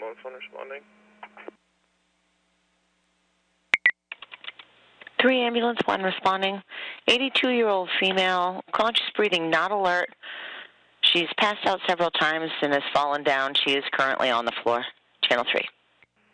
ambulance 1 responding. 3 ambulance 1 responding. 82-year-old female, conscious breathing, not alert. She's passed out several times and has fallen down. She is currently on the floor. Channel 3.